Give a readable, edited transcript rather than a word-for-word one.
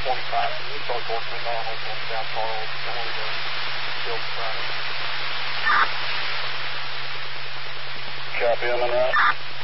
We start going to McDonald's on South Charles. Don't want to go Field Friday. Copy on that.